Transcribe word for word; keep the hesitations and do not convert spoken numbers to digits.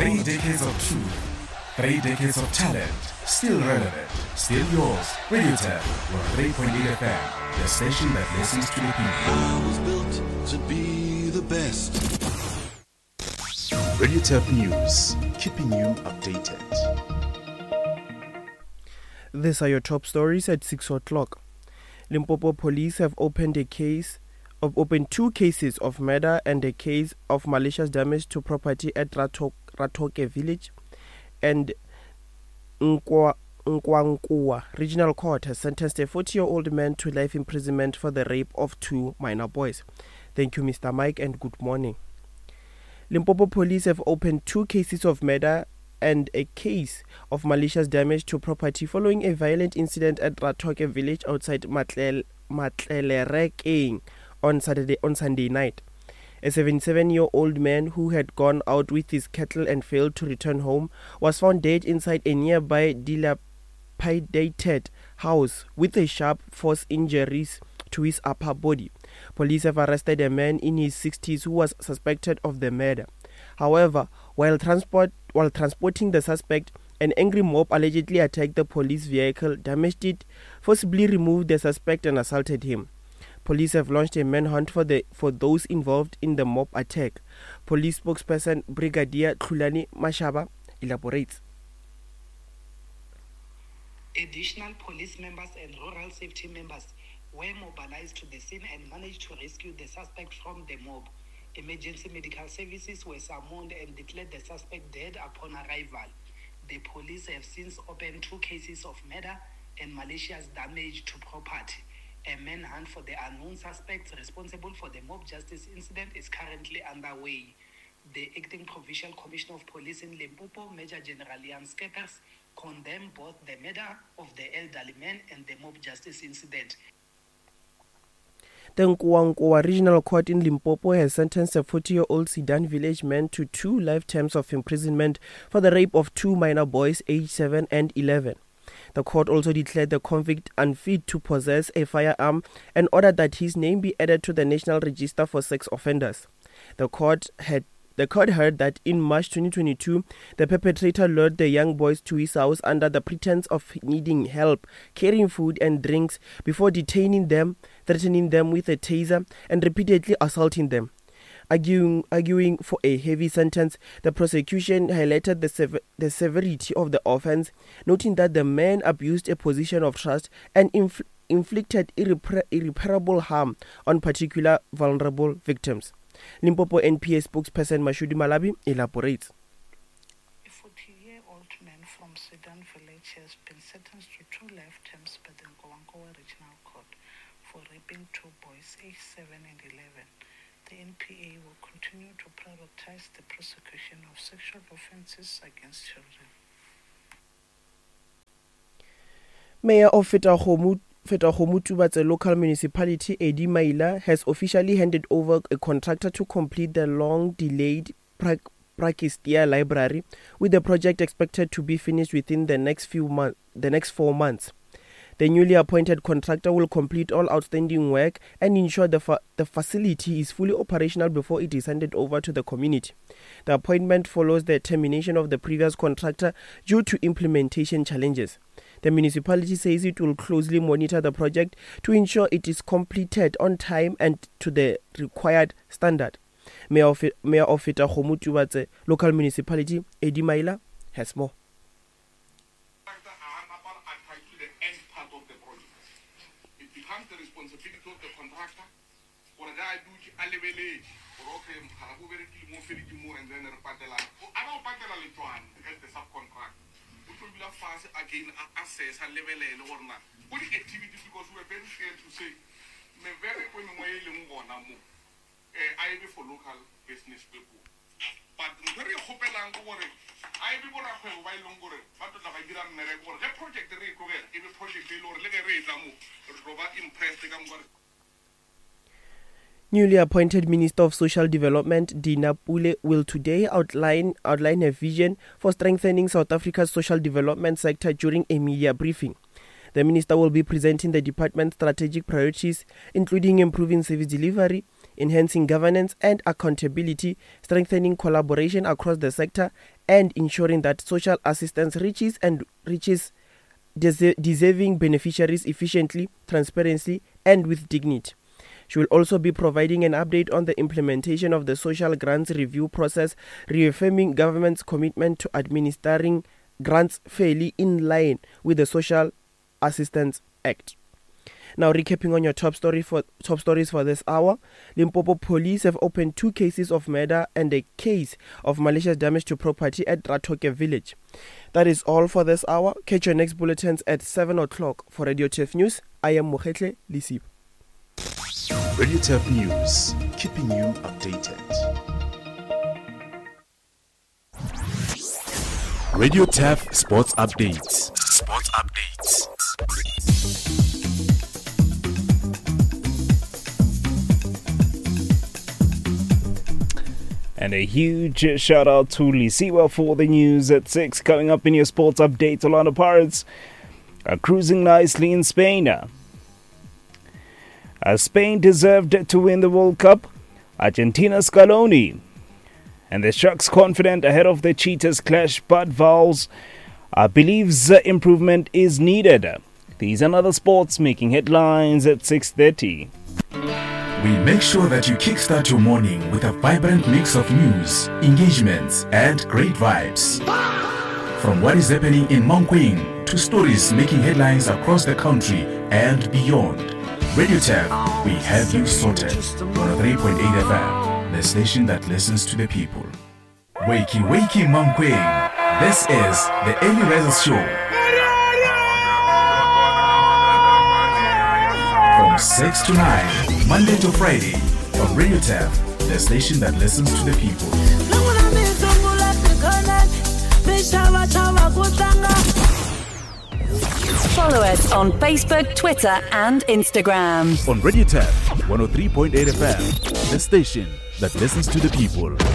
Three decades of truth. Three decades of talent. Still relevant. Still yours. Radio Tap one oh three point eight F M. The station that listens to the people. I was built to be the best. Radio Tap News, keeping you updated. These are your top stories at six o'clock. Limpopo police have opened a case of opened two cases of murder and a case of malicious damage to property at Rato, Ratoke village, and Nkwa, Nkwankua Regional Court has sentenced a forty-year-old man to life imprisonment for the rape of two minor boys. Thank you, Mister Mike, and good morning. Limpopo police have opened two cases of murder and a case of malicious damage to property following a violent incident at Ratoke village outside Matlel, Matlelerekeng on Saturday on Sunday night. A seventy-seven-year-old man who had gone out with his cattle and failed to return home was found dead inside a nearby dilapidated house with a sharp force injuries to his upper body. Police have arrested a man in his sixties who was suspected of the murder. However, while transport while transporting the suspect, an angry mob allegedly attacked the police vehicle, damaged it, forcibly removed the suspect and assaulted him. Police have launched a manhunt for the for those involved in the mob attack. Police spokesperson Brigadier Tlulani Mashaba elaborates. Additional police members and rural safety members were mobilized to the scene and managed to rescue the suspect from the mob. Emergency medical services were summoned and declared the suspect dead upon arrival. The police have since opened two cases of murder and malicious damage to property. A manhunt for the unknown suspects responsible for the mob justice incident is currently underway. The acting provincial commissioner of police in Limpopo, Major General Jan Skeppers, condemned both the murder of the elderly man and the mob justice incident. The Nkwankua Regional Court in Limpopo has sentenced a forty-year-old Sidan village man to two life terms of imprisonment for the rape of two minor boys aged seven and eleven. The court also declared the convict unfit to possess a firearm and ordered that his name be added to the National Register for Sex Offenders. The court had The court heard that in March twenty twenty-two, the perpetrator lured the young boys to his house under the pretense of needing help carrying food and drinks before detaining them, threatening them with a taser, and repeatedly assaulting them. Arguing, arguing for a heavy sentence, the prosecution highlighted the, sever- the severity of the offense, noting that the man abused a position of trust and infl- inflicted irrepar- irreparable harm on particular vulnerable victims. Limpopo N P A spokesperson Mashudi Malabi elaborates. A forty-year-old man from Sudan village has been sentenced to two life terms by the Nkwankua Regional Court for raping two boys aged seven and eleven. The N P A will continue to prioritize the prosecution of sexual offences against children. Mayor of Fetagomut Fetagomut local municipality, Eddie Maila, has officially handed over a contractor to complete the long-delayed Prakistia library, with the project expected to be finished within the next few months, the next four months. The newly appointed contractor will complete all outstanding work and ensure the, fa- the facility is fully operational before it is handed over to the community. The appointment follows the termination of the previous contractor due to implementation challenges. The municipality says it will closely monitor the project to ensure it is completed on time and to the required standard. Mayor of, Mayor of Fetagomut local municipality, Eddie Maila, has more. The responsibility of the contractor for a guy do a level or okay, who very more finicky more and then repatela. I don't patela lituan as the subcontract. Which will be a fast again assess a level or not. What activity because we are very scared to say me very when we are I be for local business people. But very hope and worry. I be more of a while longer, but the project the recover, if a project they lower like a raise impressed the Newly appointed Minister of Social Development, Dina Pule, will today outline outline a vision for strengthening South Africa's social development sector during a media briefing. The minister will be presenting the department's strategic priorities, including improving service delivery, enhancing governance and accountability, strengthening collaboration across the sector, and ensuring that social assistance reaches and reaches des- deserving beneficiaries efficiently, transparently, and with dignity. She will also be providing an update on the implementation of the social grants review process, reaffirming government's commitment to administering grants fairly in line with the Social Assistance Act. Now, recapping on your top story for top stories for this hour, Limpopo police have opened two cases of murder and a case of malicious damage to property at Ratoke village. That is all for this hour. Catch your next bulletins at seven o'clock. For Radio T F News, I am Mohetle Lisip. Radio T F News, keeping you updated. Radio T F Sports Updates. Sports Updates. And a huge shout out to Lisiwa for the news at six. Coming up in your sports update, Orlando Pirates are cruising nicely in Spain. As Spain deserved to win the World Cup, Argentina Scaloni and the Sharks confident ahead of the Cheetahs clash, but Vowles uh, believes improvement is needed. These and other sports making headlines at six thirty. We make sure that you kickstart your morning with a vibrant mix of news, engagements, and great vibes. From what is happening in Mankweng to stories making headlines across the country and beyond. Radio T F, we have you sorted. one oh three point eight F M, the station that listens to the people. Wakey, wakey, Mankweng. This is the Early Risers Show. From six to nine, Monday to Friday, on Radio T F, the station that listens to the people. Follow us on Facebook, Twitter, and Instagram. On Radio T F, one oh three point eight F M, the station that listens to the people.